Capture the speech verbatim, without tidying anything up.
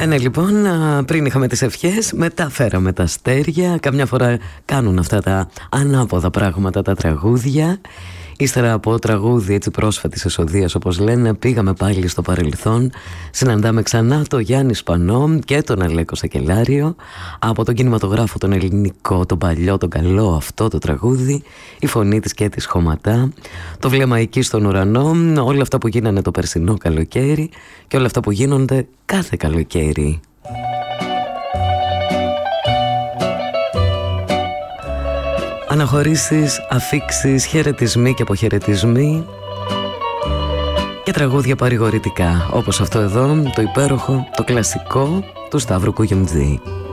Ε, ναι, λοιπόν, πριν είχαμε τις ευχές, μετά φέραμε τα αστέρια. Καμιά φορά κάνουν αυτά τα ανάποδα πράγματα τα τραγούδια. Ύστερα από τραγούδι έτσι πρόσφατης εσοδείας, όπως λένε, πήγαμε πάλι στο παρελθόν. Συναντάμε ξανά τον Γιάννη Σπανό και τον Αλέκο Σακελάριο. Από τον κινηματογράφο τον ελληνικό, τον παλιό, τον καλό αυτό το τραγούδι. Η φωνή της και της χωματά. Το βλέμμα εκεί στον ουρανό. Όλα αυτά που γίνανε το περσινό καλοκαίρι και όλα αυτά που γίνονται κάθε καλοκαίρι. Αναχωρήσεις, αφίξεις, χαιρετισμοί και αποχαιρετισμοί και τραγούδια παρηγορητικά, όπως αυτό εδώ, το υπέροχο, το κλασικό του Σταύρου Κουγιουμτζή.